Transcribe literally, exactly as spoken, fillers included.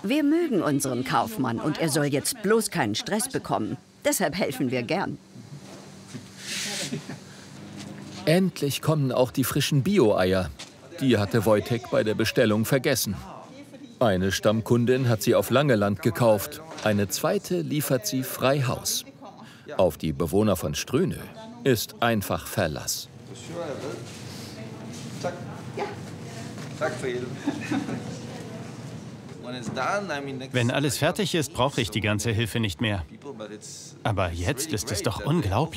Wir mögen unseren Kaufmann und er soll jetzt bloß keinen Stress bekommen. Deshalb helfen wir gern. Endlich kommen auch die frischen Bio-Eier. Die hatte Wojtek bei der Bestellung vergessen. Eine Stammkundin hat sie auf Langeland gekauft. Eine zweite liefert sie frei Haus. Auf die Bewohner von Strünø ist einfach Verlass. Wenn alles fertig ist, brauche ich die ganze Hilfe nicht mehr. Aber jetzt ist es doch unglaublich.